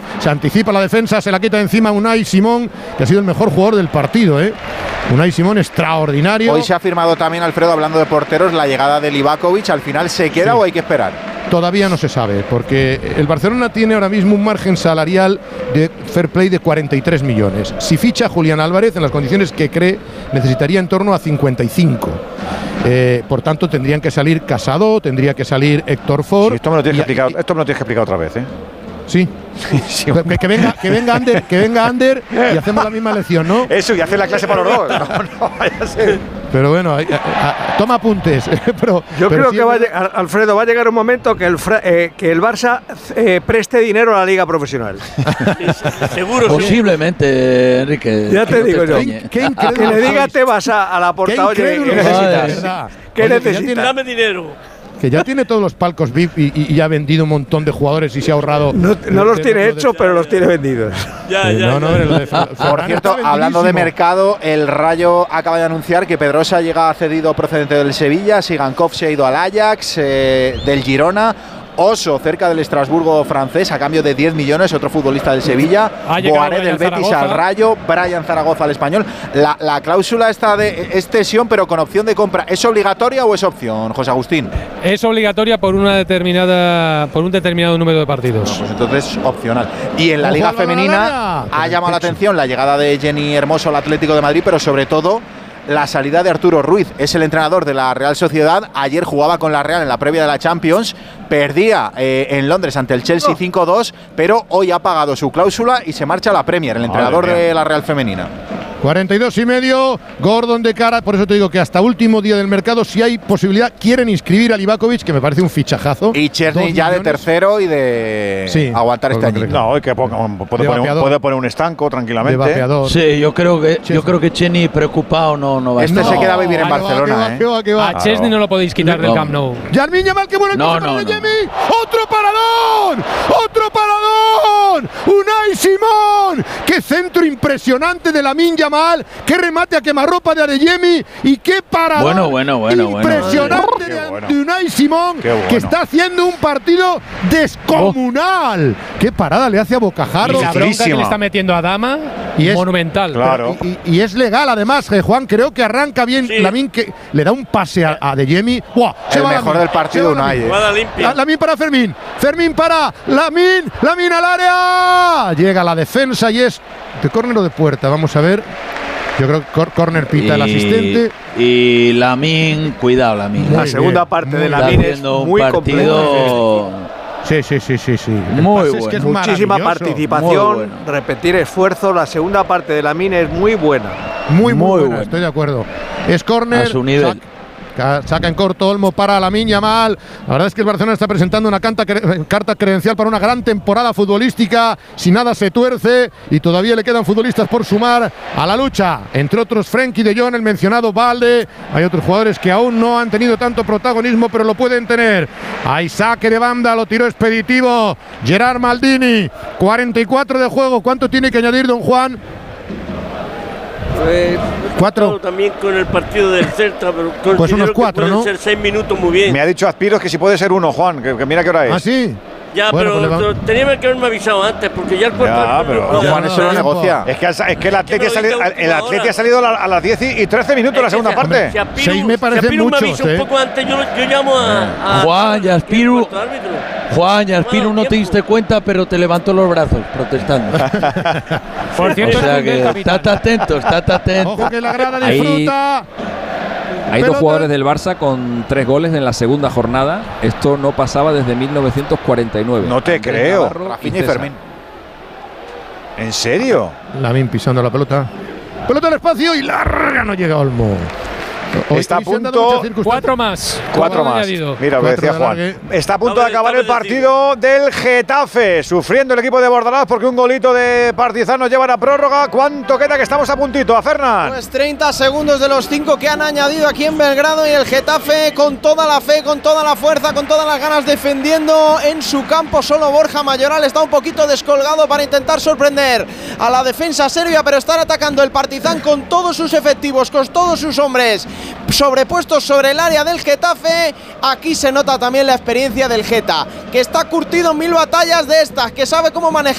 se anticipa la defensa, se la quita encima Unai Simón, que ha sido el mejor jugador del partido, Unai Simón extraordinario. Hoy se ha firmado también, Alfredo, hablando de porteros, la llegada de Livakovic. ¿Al final se queda o hay que esperar? Todavía no se sabe, porque el Barcelona tiene ahora mismo un margen salarial de fair play de 43 millones. Si ficha Julián Álvarez, en las condiciones que cree, necesitaría en torno a 55. Por tanto, tendrían que salir Casado, tendría que salir Héctor Ford. Sí, esto me lo tienes que explicar otra vez, Sí. Que venga Ander y hacemos la misma lección, ¿no? Eso, y hacer la clase para los dos. No vaya a ser. Pero bueno, toma apuntes. Yo creo que Alfredo, va a llegar un momento que el Barça preste dinero a la liga profesional. Seguro. Posiblemente, Enrique. Ya te digo yo. Que le diga Tebas a la porta, oye, ¿qué necesitas? ¿Qué necesitas? Dame dinero. Que ya tiene todos los palcos VIP y ya ha vendido un montón de jugadores y se ha ahorrado. No los tiene hechos, pero los tiene vendidos. Por cierto, hablando de mercado, el Rayo acaba de anunciar que Pedrosa llega cedido procedente del Sevilla, Sigankov se ha ido al Ajax, del Girona. Oso, cerca del Estrasburgo francés, a cambio de 10 millones, otro futbolista del Sevilla. Boaré del Betis al Rayo, Brian Zaragoza al Español. La cláusula está de extensión, pero con opción de compra. ¿Es obligatoria o es opción, José Agustín? Es obligatoria por un determinado número de partidos. No, pues entonces opcional. Y en la Liga Femenina ha llamado la atención la llegada de Jenny Hermoso al Atlético de Madrid, pero sobre todo la salida de Arturo Ruiz. Es el entrenador de la Real Sociedad. Ayer jugaba con la Real en la previa de la Champions. Perdía en Londres ante el Chelsea 5-2, pero hoy ha pagado su cláusula y se marcha a la Premier, el entrenador de la Real Femenina. 42,5, Gordon de cara, por eso te digo que hasta último día del mercado, si hay posibilidad, quieren inscribir a Livakovic, que me parece un fichajazo. Y Chesney ya de tercero y de aguantar este año. No, que puede poner un estanco tranquilamente. Sí, yo creo que Chesney preocupado no va a estar. Se queda a vivir en Barcelona. A Chesney no lo podéis quitar del Camp Nou. Yarmin Yamal, qué bueno el Jamie. ¡Otro paradón! ¡Otro paradón! ¡Unai Simón! ¡Qué centro impresionante de Lamine Yamal! ¡Qué remate a quemarropa de Adeyemi! ¡Y qué paradón! Impresionante de Unai Simón, que está haciendo un partido descomunal. ¡Qué parada le hace a Bocajarro! Y la bronca que le está metiendo a Dama, monumental. Claro. Y es legal, además, Juan, creo que arranca bien Lamine, que le da un pase a Adeyemi. El mejor del partido, Unai. Lamine para Fermín. Fermín para Lamine. Lamine al área. Llega la defensa y es de córner o de puerta. Vamos a ver. Yo creo que córner pita el asistente. Y Lamine, cuidado Lamine. La segunda parte de Lamine es muy partido. Sí. Muy bueno. Es muchísima participación, repetir esfuerzos. La segunda parte de Lamine es muy buena. Muy buena, estoy de acuerdo. Es córner. A su nivel. Saca en corto Olmo para Lamine Yamal. La verdad es que el Barcelona está presentando una carta credencial para una gran temporada futbolística. Si nada se tuerce y todavía le quedan futbolistas por sumar a la lucha. Entre otros Frenkie de Jong, el mencionado Balde. Hay otros jugadores que aún no han tenido tanto protagonismo, pero lo pueden tener. Hay saque de banda, lo tiró expeditivo Gerard Maldini. 44 de juego. ¿Cuánto tiene que añadir don Juan? 4 también con el partido del Celta, pero pues unos 4, ¿no? Ser 6 minutos muy bien. Me ha dicho Aspiros que si puede ser 1, Juan, que mira qué hora es. ¿Ah, sí? Ya, bueno, pero tenía que haberme avisado antes, porque ya el cuarto. Pero Juan, eso no negocia. Es que el Atleti ha salido a las 10 y 13 minutos en la segunda parte. 6 me parece mucho. Un poco antes, yo llamo a Juan y Aspiru. No te diste cuenta, pero te levantó los brazos protestando. Por cierto, o sea que estate atento. Ojo que la grada disfruta. Hay dos jugadores del Barça con 3 goles en la segunda jornada. Esto no pasaba desde 1949. No te creo. Rafinha y Fermín. ¿En serio? Lamine pisando la pelota. Pelota al espacio y larga, no llega Olmo. Está a punto. 4 más. 4 más. Mira lo que decía Juan. Está a punto de acabar el partido del Getafe. Sufriendo el equipo de Bordalás porque un golito de Partizan nos lleva a la prórroga. ¿Cuánto queda? Que estamos a puntito. A Fernan. Pues 30 segundos de los 5 que han añadido aquí en Belgrado, y el Getafe con toda la fe, con toda la fuerza, con todas las ganas, defendiendo en su campo. Solo Borja Mayoral está un poquito descolgado para intentar sorprender a la defensa serbia, pero están atacando el Partizan con todos sus efectivos, con todos sus hombres sobrepuestos sobre el área del Getafe. Aquí se nota también la experiencia del Geta, que está curtido en 1000 batallas de estas, que sabe cómo manejar